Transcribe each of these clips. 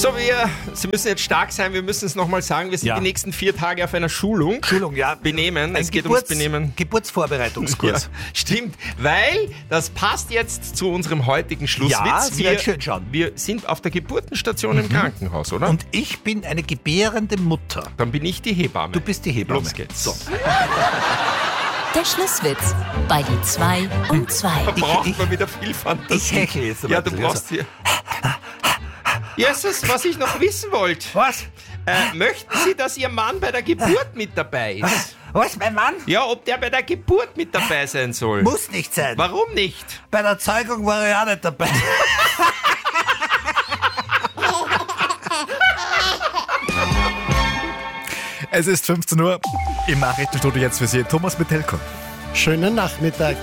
So, Sie müssen jetzt stark sein, wir müssen es nochmal sagen, wir sind die nächsten 4 Tage auf einer Schulung, Benehmen, es geht ums Benehmen. Geburtsvorbereitungskurs. Ja, stimmt, weil das passt jetzt zu unserem heutigen Schlusswitz. Ja, Sie werden schön schauen. Wir sind auf der Geburtenstation im Krankenhaus, oder? Und ich bin eine gebärende Mutter. Dann bin ich die Hebamme. Du bist die Hebamme. Los geht's. So. Der Schlusswitz bei die 2 um 2. Da braucht man wieder viel Fantasie. Ich hechle jetzt Ja, du brauchst hier. Jesus, was ich noch wissen wollte. Was? Möchten Sie, dass Ihr Mann bei der Geburt mit dabei ist? Was, mein Mann? Ja, ob der bei der Geburt mit dabei sein soll. Muss nicht sein. Warum nicht? Bei der Zeugung war ich auch nicht dabei. Es ist 15 Uhr. Im Nachrichtenstudio jetzt für Sie Thomas Metelko. Schönen Nachmittag.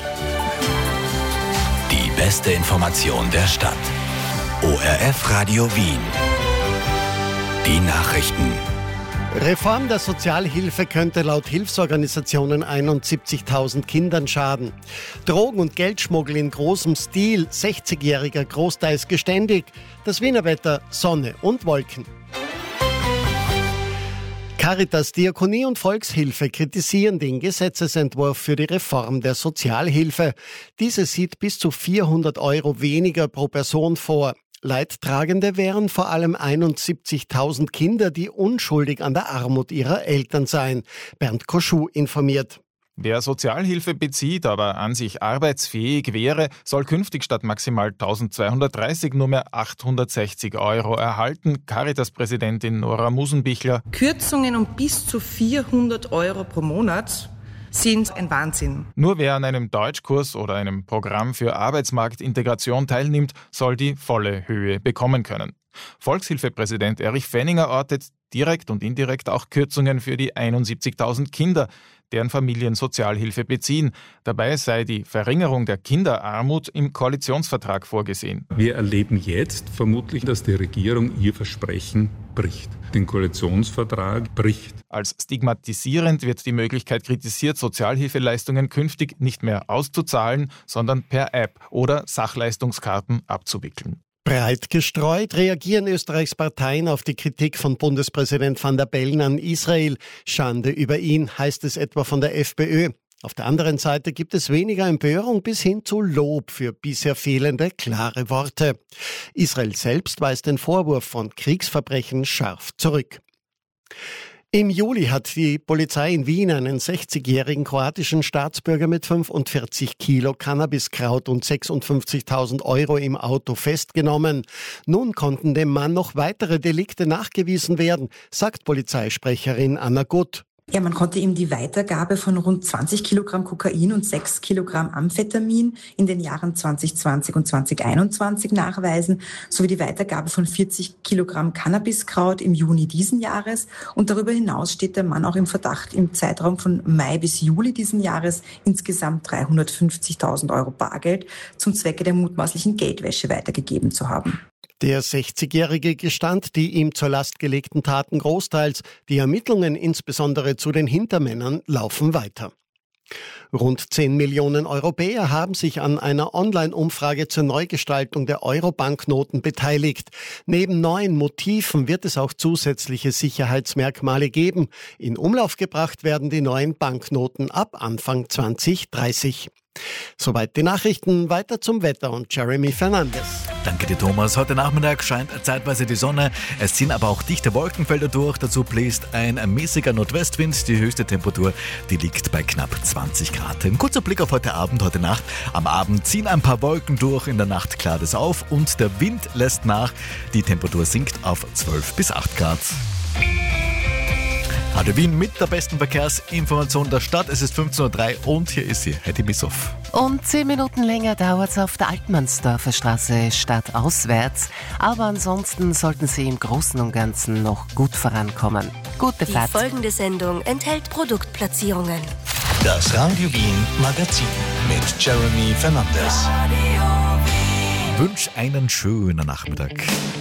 Die beste Information der Stadt. ORF Radio Wien. Die Nachrichten. Reform der Sozialhilfe könnte laut Hilfsorganisationen 71.000 Kindern schaden. Drogen- und Geldschmuggel in großem Stil, 60-jähriger großteils geständig. Das Wiener Wetter, Sonne und Wolken. Caritas, Diakonie und Volkshilfe kritisieren den Gesetzesentwurf für die Reform der Sozialhilfe. Diese sieht bis zu 400 € weniger pro Person vor. Leidtragende wären vor allem 71.000 Kinder, die unschuldig an der Armut ihrer Eltern seien. Bernd Koschuh informiert. Wer Sozialhilfe bezieht, aber an sich arbeitsfähig wäre, soll künftig statt maximal 1.230 nur mehr 860 € erhalten. Caritas-Präsidentin Nora Musenbichler. Kürzungen um bis zu 400 € pro Monat sind ein Wahnsinn. Nur wer an einem Deutschkurs oder einem Programm für Arbeitsmarktintegration teilnimmt, soll die volle Höhe bekommen können. Volkshilfepräsident Erich Fenninger ortet direkt und indirekt auch Kürzungen für die 71.000 Kinder, deren Familien Sozialhilfe beziehen. Dabei sei die Verringerung der Kinderarmut im Koalitionsvertrag vorgesehen. Wir erleben jetzt vermutlich, dass die Regierung ihr Versprechen bricht. Den Koalitionsvertrag bricht. Als stigmatisierend wird die Möglichkeit kritisiert, Sozialhilfeleistungen künftig nicht mehr auszuzahlen, sondern per App oder Sachleistungskarten abzuwickeln. Breit gestreut reagieren Österreichs Parteien auf die Kritik von Bundespräsident Van der Bellen an Israel. Schande über ihn, heißt es etwa von der FPÖ. Auf der anderen Seite gibt es weniger Empörung bis hin zu Lob für bisher fehlende, klare Worte. Israel selbst weist den Vorwurf von Kriegsverbrechen scharf zurück. Im Juli hat die Polizei in Wien einen 60-jährigen kroatischen Staatsbürger mit 45 Kilo Cannabiskraut und 56.000 € im Auto festgenommen. Nun konnten dem Mann noch weitere Delikte nachgewiesen werden, sagt Polizeisprecherin Anna Gutt. Ja, man konnte ihm die Weitergabe von rund 20 Kilogramm Kokain und 6 Kilogramm Amphetamin in den Jahren 2020 und 2021 nachweisen, sowie die Weitergabe von 40 Kilogramm Cannabiskraut im Juni diesen Jahres. Und darüber hinaus steht der Mann auch im Verdacht, im Zeitraum von Mai bis Juli diesen Jahres insgesamt 350.000 € Bargeld zum Zwecke der mutmaßlichen Geldwäsche weitergegeben zu haben. Der 60-Jährige gestand die ihm zur Last gelegten Taten großteils. Die Ermittlungen insbesondere zu den Hintermännern laufen weiter. Rund 10 Millionen Europäer haben sich an einer Online-Umfrage zur Neugestaltung der Euro-Banknoten beteiligt. Neben neuen Motiven wird es auch zusätzliche Sicherheitsmerkmale geben. In Umlauf gebracht werden die neuen Banknoten ab Anfang 2030. Soweit die Nachrichten, weiter zum Wetter und Jeremy Fernandes. Danke dir, Thomas. Heute Nachmittag scheint zeitweise die Sonne. Es ziehen aber auch dichte Wolkenfelder durch. Dazu bläst ein mäßiger Nordwestwind. Die höchste Temperatur, die liegt bei knapp 20 Grad. Ein kurzer Blick auf heute Abend, heute Nacht. Am Abend ziehen ein paar Wolken durch. In der Nacht klart es auf und der Wind lässt nach. Die Temperatur sinkt auf 12 bis 8 Grad. Radio Wien mit der besten Verkehrsinformation der Stadt. Es ist 15.03 Uhr und hier ist sie, Heidi Missoff. Und 10 Minuten länger dauert es auf der Altmannsdorfer Straße stadtauswärts. Aber ansonsten sollten Sie im Großen und Ganzen noch gut vorankommen. Gute Fahrt. Die folgende Sendung enthält Produktplatzierungen. Das Radio Wien Magazin mit Jeremy Fernandes. Wünsch einen schönen Nachmittag.